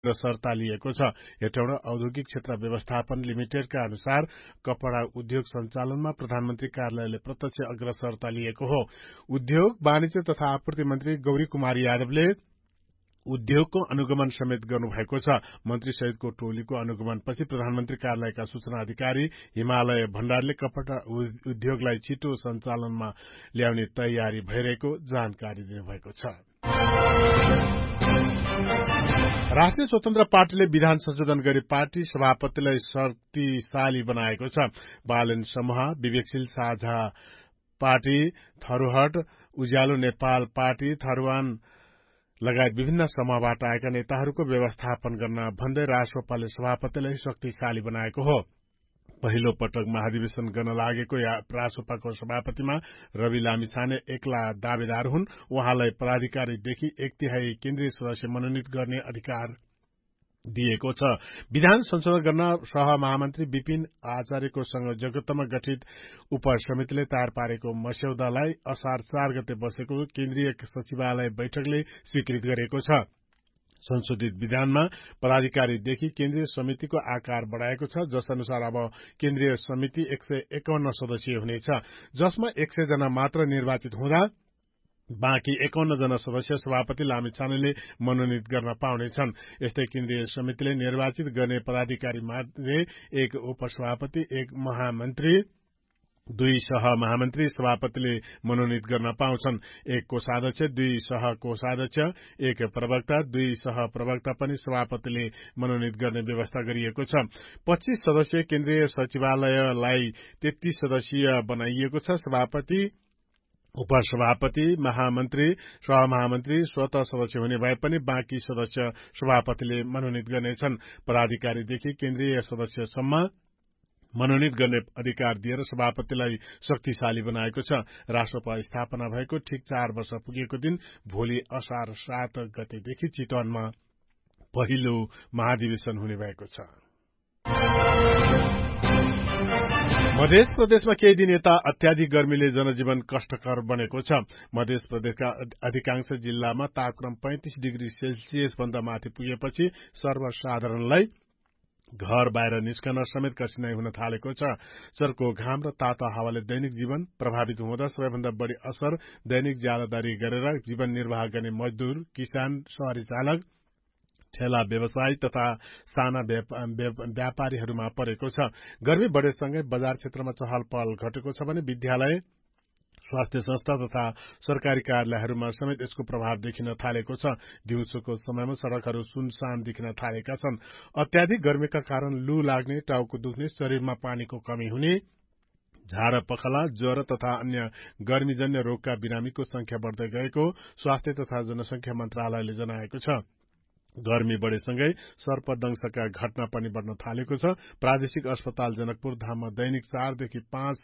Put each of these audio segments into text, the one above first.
सर्ता लिएको छ। हेटौडा औद्योगिक क्षेत्र व्यवस्थापन लिमिटेडका अनुसार कपड़ा उद्योग सञ्चालनमा प्रधानमन्त्री कार्यालयले प्रत्यक्ष अग्रसरता लिएको हो। उद्योग वाणिज्य तथा आपूर्ति मन्त्री गौरी कुमारी यादवले उद्योगको अनुगमन समेत गर्नुभएको छ। मन्त्री सहितको टोलीको अनुगमनपछि प्रधानमन्त्री कार्यालयका सूचना अधिकारी हिमालय भण्डारले कपड़ा उद्योगलाई छिटो सञ्चालनमा ल्याउने तयारी भइरहेको जानकारी दिनुभएको छ। राष्ट्रिय स्वतन्त्र पार्टीले विधान संशोधन गरी पार्टी सभापतिलाई शक्तिशाली बनाएको छ। बालन समूह, विवेकशील साझा पार्टी, थरूहट, उज्यालो नेपाल पार्टी, थरूवान लगायत विभिन्न समूहबाट आएका नेताहरूको व्यवस्थापन गर्न भन्दै राष्ट्रपाले सभापतिलाई शक्तिशाली बनाएको हो। पहिलो पटक महाधिवेशन गर्न लागेको रासोपाको सभापतिमा रवि लामिछाने एक्ला दावेदार हुन्। उहाँलाई पदाधिकारीदेखि 1/3 केन्द्रीय सदस्य मनोनित गर्ने अधिकार दिएको छ। विधान संशोधन गर्न सहमहामन्त्री विपिन आचार्यको संयोजकत्वमा गठित उपसमितिले तयार पारेको मस्यौदालाई असार 4 गते बसेको केन्द्रीय सचिवालय बैठकले स्वीकृत गरेको छ। संशोधित विधानमा पदाधिकारीदेखि केन्द्रीय समितिको आकार बढ़ाएको छ, जस अनुसार अब केन्द्रीय समिति 151 सदस्यीय हुनेछ, जसमा 100 जना मात्र निर्वाचित हुँदा बाँकी 51 जना सदस्य सभापति लामिछानेले मनोनित गर्न पाउनेछन्। यस्तै केन्द्रीय समितिले निर्वाचित गर्ने पदाधिकारी मध्ये 1 उपसभापति, 1 महामन्त्री, 2 सहमहामन्त्री सभापतिले मनोनित गर्न पाउँछन्। 1 कोषाध्यक्ष, 2 सहकोषाध्यक्ष, 1 प्रवक्ता, 2 सहप्रवक्ता पनि सभापतिले मनोनित गर्ने व्यवस्था गरिएको छ। 25 सदस्यीय केन्द्रीय सचिवालयलाई 33 सदस्यीय बनाइएको छ। सभापति, उपसभापति, महामन्त्री, सहमहामन्त्री स्वतः सदस्य हुने भए पनि बाँकी सदस्य सभापतिले मनोनित गर्नेछन्। पदाधिकारीदेखि केन्द्रीय सदस्यसम्म मनोनित गर्ने अधिकार दिएर सभापतिलाई शक्तिशाली बनाएको छ। राष्ट्रपा स्थापना भएको ठिक 4 वर्ष पुगेको दिन भोलि असार 7 गतेदेखि चितवनमा पहिलो महाधिवेशन हुने भएको छ। मध्य प्रदेशमा केही दिन यता अत्याधिक गर्मीले जनजीवन कष्टकर बनेको छ। मध्य प्रदेशका अधिकांश जिल्लामा तापक्रम 35 डिग्री सेल्सियस भन्दा माथि पुगेपछि सर्वसाधारणलाई घर बाहिर निस्कन समेत कठिनाई हुन थालेको छ। चर्को घाम र ताता हावाले दैनिक जीवन प्रभावित हुँदा सबैभन्दा बढी असर दैनिक ज्यादादारी गरेर जीवन निर्वाह गर्ने मजदूर, किसान, शहरी चालक, ठेला व्यवसायी तथा साना व्यापारीहरूमा परेको छ। गर्मी बढेसँगै बजार क्षेत्रमा चहल पहल घटेको छ भने विद्यालय, स्वास्थ्य संस्था तथा सरकारी कार्यालयहरूमा समेत यसको प्रभाव देखिन थालेको छ। दिउँसोको समयमा सड़कहरू सुनसान देखिन थालेका छन्। अत्याधिक गर्मीका कारण लू लाग्ने, टाउको दुख्ने, शरीरमा पानीको कमी हुने, झाडा पखला, ज्वरो तथा अन्य गर्मीजन्य रोगका बिरामीको संख्या बढ्दै गएको स्वास्थ्य तथा जनसंख्या मन्त्रालयले जनाएको छ। गर्मी बढेसँगै सर्पदंशका घटना पनि बढ्न थालेको छ। प्रादेशिक अस्पताल जनकपुर धाममा दैनिक 4 देखि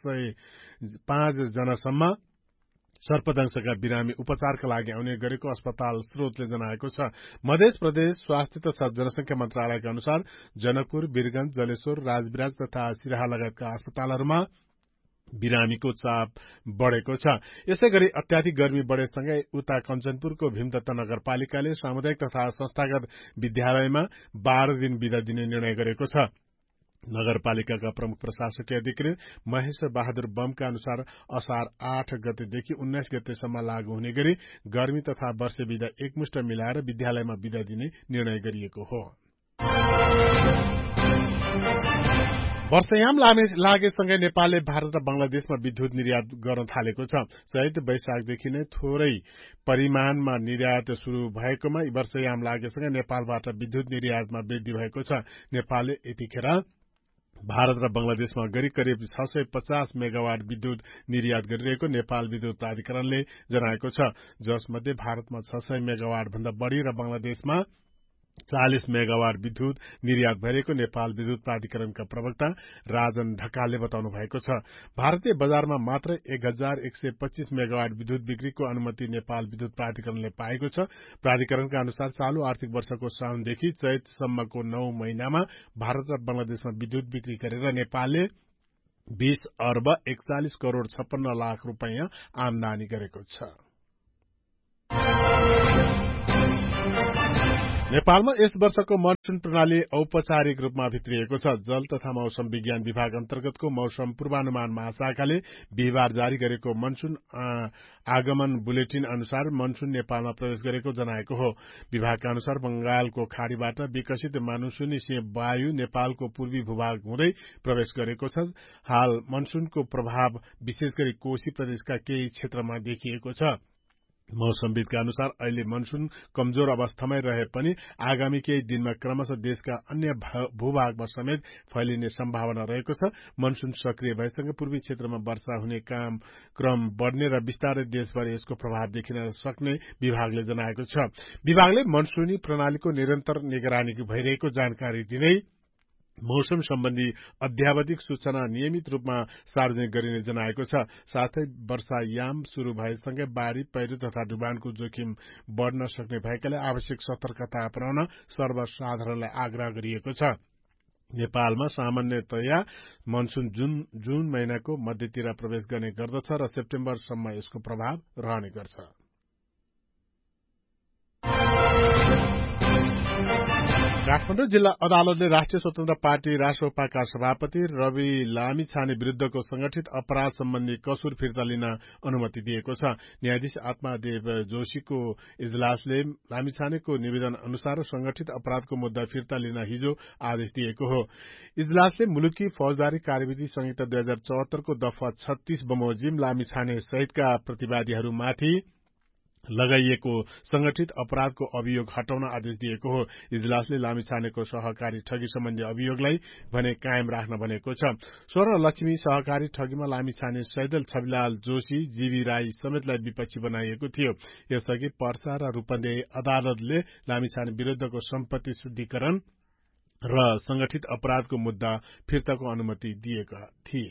5 जनासम्म सर्पदंशका बिरामी उपचारका लागि आउने गरेको अस्पताल स्रोतले जनाएको छ। मध्य प्रदेश स्वास्थ्य तथा जनसंख्या मन्त्रालयका अनुसार जनकपुर, वीरगंज, जलेश्वर, राजविराज तथा सिराहा लगायतका अस्पतालहरूमा बिरामीको चाप बढ़ेको छ। यसै गरी अत्याधिक गर्मी बढ़ेसँगै उता कञ्चनपुरको भीमदत्त नगरपालिकाले सामुदायिक तथा संस्थागत विद्यालयमा 12 दिन बिदा दिने निर्णय गरेको छ। नगरपालिकाका प्रमुख प्रशासकीय अधिकृत महेश बहादुर बमका अनुसार असार 8 गतेदेखि 19 गतेसम्म लागू हुने गरी गर्मी तथा वर्षे बिदा एकमुष्ट मिलाएर विद्यालयमा बिदा दिने निर्णय गरिएको हो। वर्षयाम लागेसँगै नेपालले भारत र बंगलादेशमा विद्युत निर्यात गर्न थालेको छ। चैत वैशाखदेखि नै थोरै परिमाणमा निर्यात शुरू भएकोमा वर्षयाम लागेसँगै नेपालबाट विद्युत निर्यातमा वृद्धि भएको छ। नेपालले यतिखेर भारत र बंगलादेशमा गरी करिब 650 मेगावाट विद्युत निर्यात गरिरहेको नेपाल विद्युत प्राधिकरणले जनाएको छ, जसमध्ये भारतमा 600 मेगावाट भन्दा बढ़ी र बंगलादेशमा 40 मेगावाट विद्युत निर्यात भइरहेको नेपाल विद्युत प्राधिकरणका प्रवक्ता राजन ढकालले बताउनु भएको छ। भारतीय बजारमा मात्र 1125 मेगावाट विद्युत बिक्रीको अनुमति नेपाल विद्युत प्राधिकरणले पाएको छ। प्राधिकरणका अनुसार चालू आर्थिक वर्षको साउनदेखि चैतसम्मको 9 महिनामा भारत र बंगलादेशमा विद्युत बिक्री गरेर नेपालले 20 अर्ब 41 करोड़ 56 लाख रुपैयाँ आमदानी गरेको छ। नेपालमा यस वर्षको मनसून प्रणाली औपचारिक रूपमा भित्रिएको छ। जल तथा मौसम विज्ञान विभाग अन्तर्गतको मौसम पूर्वानुमान महाशाखाले बिहिबार जारी गरेको मनसून आगमन बुलेटिन अनुसार मनसून नेपालमा प्रवेश गरेको जनाएको हो। विभागका अनुसार बंगालको खाड़ीबाट विकसित मानसूनी वायु नेपालको पूर्वी भूभाग हुँदै प्रवेश गरेको छ। हाल मनसूनको प्रभाव विशेष गरी कोशी प्रदेशका केही क्षेत्रमा देखिएको छ। मौसमविदका अनुसार अहिले मनसून कमजोर अवस्थामै रहे पनि आगामी केही दिनमा क्रमशः देशका अन्य भूभागमा समेत फैलिने सम्भावना रहेको छ। मनसून सक्रिय भएसँगै पूर्वी क्षेत्रमा वर्षा हुने क्रम बढ़ने र बिस्तारै देशभर यसको प्रभाव देखिन सक्ने विभागले जनाएको छ। विभागले मनसूनी प्रणालीको निरन्तर निगरानी भइरहेको जानकारी दिँदै मौसम सम्बन्धी अध्यावधिक सूचना नियमित रूपमा सार्वजनिक गरिने जनाएको छ। साथै वर्षायाम शुरू भएसँगै बाढ़ी पहिरो तथा डुबानको जोखिम बढ़न सक्ने भएकाले आवश्यक सतर्कता अपनाउन सर्वसाधारणलाई आग्रह गरिएको छ। नेपालमा सामान्यतया मनसून जून महिनाको मध्यतिर प्रवेश गर्ने गर्दछ र सेप्टेम्बरसम्म यसको प्रभाव रहने गर्छ। काठमाडौँ जिल्ला अदालतले राष्ट्रिय स्वतन्त्र पार्टी रासोपाका सभापति रवि लामिछाने विरूद्धको संगठित अपराध सम्बन्धी कसुर फिर्ता लिन अनुमति दिएको छ। न्यायाधीश आत्मादेव जोशीको इजलासले लामिछानेको निवेदन अनुसार संगठित अपराधको मुद्दा फिर्ता लिन हिजो आदेश दिएको हो। इजलासले मुलुकी फौजदारी कार्यविधि संहिता 2074 को दफा 36 बमोजिम लामिछाने सहितका प्रतिवादीहरूमाथि लगाइएको संगठित अपराधको अभियोग हटाउन आदेश दिएको हो। इजलासले लामिछानेको सहकारी ठगी सम्बन्धी अभियोगलाई भने कायम राख्न भनेको छ। स्वर्ण लक्ष्मी सहकारी ठगीमा लामिछाने सैदल छविलाल जोशी, जीवी राई समेतलाई विपक्षी बनाइएको थियो। यसअघि पर्सा र रूपन्देही अदालतले लामिछाने विरूद्धको सम्पत्ति शुद्धिकरण र संगठित अपराधको मुद्दा फिर्ताको अनुमति दिएका थिए।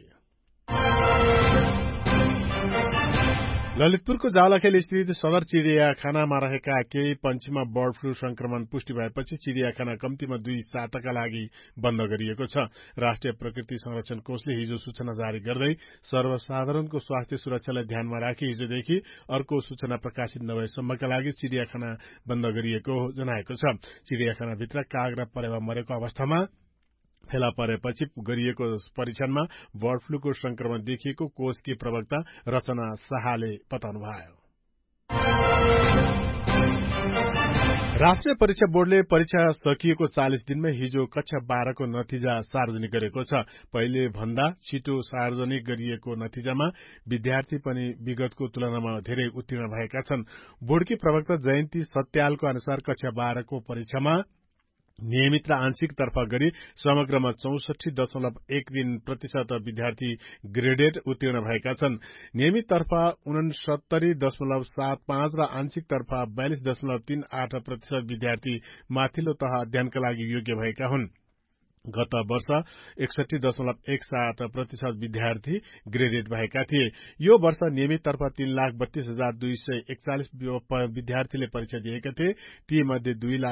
ललितपुरको जावलाखेल स्थित सदर चिड़ियाखानामा रहेका केही पंक्षीमा बर्ड फ्लू संक्रमण पुष्टि भएपछि चिड़ियाखाना कम्तीमा 2 साताका लागि बन्द गरिएको छ। राष्ट्रिय प्रकृति संरक्षण कोषले हिजो सूचना जारी गर्दै सर्वसाधारणको स्वास्थ्य सुरक्षालाई ध्यानमा राखी हिजोदेखि अर्को सूचना प्रकाशित नभएसम्मका लागि चिड़ियाखाना बन्द गरिएको जनाएको छ। चिड़ियाखानाभित्र काग र परेवा मरेको अवस्थामा फेला परेपछि गरिएको परीक्षणमा बर्ड फ्लूको संक्रमण देखिएको कोषकी प्रवक्ता रचना शाहले बताउनुभयो। राष्ट्रिय परीक्षा बोर्डले परीक्षा सकिएको 40 दिनमै हिजो कक्षा 12 को नतिजा सार्वजनिक गरेको छ। पहिले भन्दा छिटो सार्वजनिक गरिएको नतिजामा विद्यार्थी पनि विगतको तुलनामा धेरै उत्तीर्ण भएका छन्। बोर्डकी प्रवक्ता जयन्ती सत्यालको अनुसार कक्षा 12 को परीक्षामा नियमित र आंशिक तर्फ गरी समग्रमा 64.13% विद्यार्थी ग्रेडेड उत्तीर्ण भएका छन्। नियमित तर्फ 69.75 र आंशिक तर्फ 42.38% विद्यार्थी माथिल्लो तह अध्ययनका लागि योग्य भएका हुन्। गत वर्ष 61.17% विद्यार्थी ग्रेडेड भएका थिए। यो वर्ष नियमित तर्फ 3,32,241 विद्यार्थीले परीक्षा दिएका थिए। ती मध्ये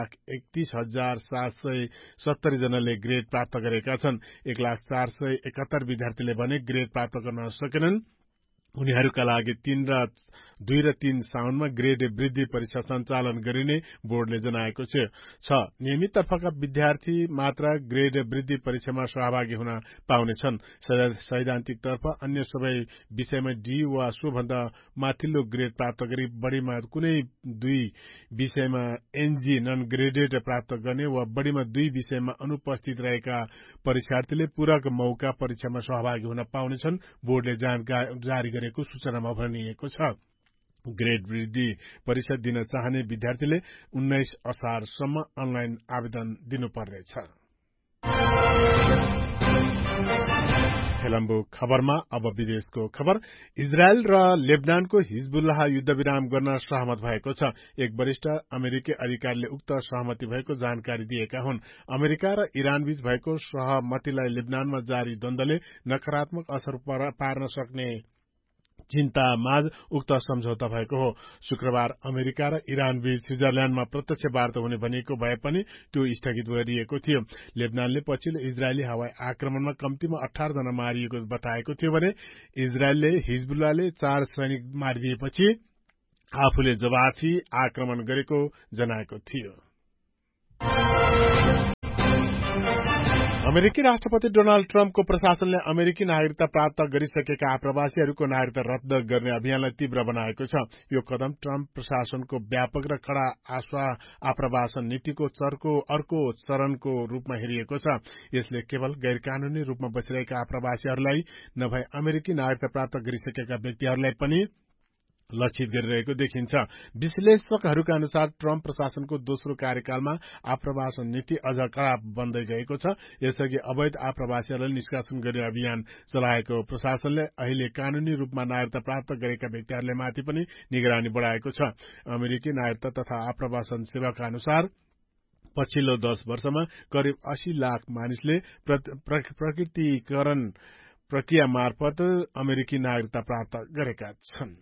2,31,770 जनाले ग्रेड प्राप्त गरेका छन्। 1,0471 विद्यार्थीले भने ग्रेड प्राप्त गर्न सकेनन्। उनीहरूका लागि 2 र 3 साउनमा ग्रेड वृद्धि परीक्षा सञ्चालन गरिने बोर्डले जनाएको छ। नियमित तर्फका विद्यार्थी मात्र ग्रेड वृद्धि परीक्षामा सहभागी हुन पाउनेछन्। सैद्धान्तिक तर्फ अन्य सबै विषयमा डी वा सोभन्दा माथिल्लो ग्रेड प्राप्त गरी बढ़ीमा कुनै 2 विषयमा एनजी नन ग्रेडेड प्राप्त गर्ने वा बढ़ीमा 2 विषयमा अनुपस्थित रहेका परीक्षार्थीले पूरक मौका परीक्षामा सहभागी हुन पाउनेछन्। बोर्डले जारी गरेको सूचनामा भनिएको छ। ग्रेड वृद्धि परीक्षा दिन चाहने विद्यार्थीले 19 असारसम्म अनलाइन आवेदन दिनुपर्नेछ। हेलम्बु खबरमा अब विदेशको खबर। इजरायल र लेबनानको हिजबुल्लाह युद्धविराम गर्न सहमत भएको छ। एक वरिष्ठ अमेरिकी अधिकारीले उक्त सहमति भएको जानकारी दिएका हुन्। अमेरिका र इरानबीच भएको सहमतिलाई लेबनानमा जारी द्वन्द्वले नकारात्मक असर पार्न सक्ने चिन्तामाझ उक्त सम्झौता भएको हो। शुक्रबार अमेरिका र इरानबीच स्विजरल्याण्डमा प्रत्यक्ष वार्ता हुने भनिएको भए पनि त्यो स्थगित गरिएको थियो। लेबनानले पछिल्लो इजरायली हवाई आक्रमणमा कम्तीमा 18 जना मारिएको बताएको थियो भने इजरायलले हिजबुल्लाहले 4 सैनिक मारिदिएपछि आफूले जवाफी आक्रमण गरेको जनाएको थियो। अमेरिकी राष्ट्रपति डोनाल्ड ट्रम्पको प्रशासनले अमेरिकी नागरिकता प्राप्त गरिसकेका आप्रवासीहरूको नागरिकता रद्द गर्ने अभियानलाई तीव्र बनाएको छ। यो कदम ट्रम्प प्रशासनको व्यापक र कड़ा आप्रवासन नीतिको अर्को चरणको रूपमा हेरिएको छ। यसले केवल गैर कानूनी रूपमा बसिरहेका आप्रवासीहरूलाई नभए अमेरिकी नागरिकता प्राप्त गरिसकेका व्यक्तिहरूलाई पनि लक्षित गरिरहेको देखिन्छ। विश्लेषकहरूका अनुसार ट्रम्प प्रशासनको दोस्रो कार्यकालमा आप्रवासन नीति अझ कड़ा बन्दै गएको छ। यसअघि अवैध आप्रवासीहरूलाई निष्कासन गर्ने अभियान चलाएको प्रशासनले अहिले कानूनी रूपमा नागरिकता प्राप्त गरेका व्यक्तिहरूले माथि पनि निगरानी बढ़ाएको छ। अमेरिकी नागरिकता तथा आप्रवासन सेवाका अनुसार पछिल्लो 10 वर्षमा करिब 80 लाख मानिसले प्रकृतिकरण प्रक्रिया मार्फत अमेरिकी नागरिकता प्राप्त गरेका छन्।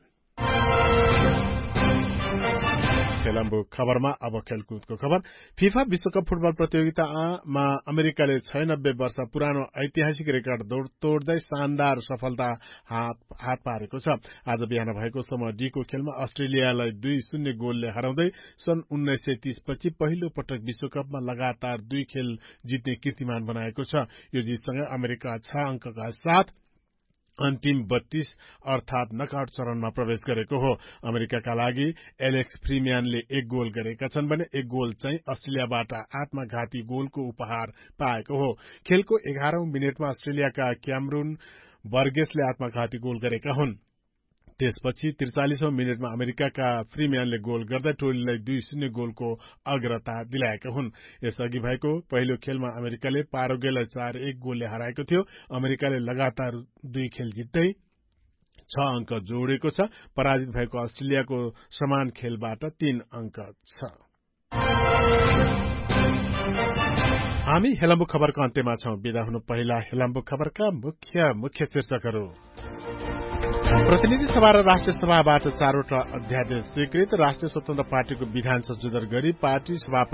खेलम्बु खबरमा अब खेलकुदको खबर। फिफा विश्वकप फुटबल प्रतियोगितामा अमेरिकाले 96 वर्ष पुरानो ऐतिहासिक रेकर्ड तोड्दै शानदार सफलता हात पारेको छ। आज बिहान भएको समूह डी को खेलमा अस्ट्रेलियालाई 2-0 गोलले हराउँदै सन् 1930 पछि पहिलो पटक विश्वकपमा लगातार 2 खेल जित्ने कीर्तिमान बनाएको छ। यो जितसँगै अमेरिका 6 अंकका साथ अन्तिम 32 अर्थात नकआउट चरणमा प्रवेश गरेको हो। अमेरिकाका लागि एलेक्स फ्रीम्यानले 1 गोल गरेका छन् भने 1 गोल चाहिँ अस्ट्रेलियाबाट आत्मघाती गोलको उपहार पाएको हो। खेलको 11औं मिनेटमा अस्ट्रेलियाका क्यामरून बर्गेसले आत्मघाती गोल गरेका हुन्। त्यसपछि 43औं मिनेटमा अमेरिकाका फ्रीम्यानले गोल गर्दै टोलीलाई 2-0 गोलको अग्रता दिलाएका हुन्। यसअघि भएको पहिलो खेलमा अमेरिकाले पारोग्वेलाई 4-1 गोलले हराएको थियो। अमेरिकाले लगातार 2 खेल जित्दै 6 अंक जोडेको छ। पराजित भएको अस्ट्रेलियाको समान खेलबाट 3 अंक छ। हामी हेलम्बु खबरको अन्त्यमा छौं। बिदा हुनु पहिला हेलम्बु खबरका मुख्य शीर्षकहरू। प्रतिनिधि सभा र राष्ट्रिय सभाबाट 4वटा अध्यादेश स्वीकृत। राष्ट्रिय स्वतन्त्र पार्टीको विधान संशोधन गरी पार्टी सभापति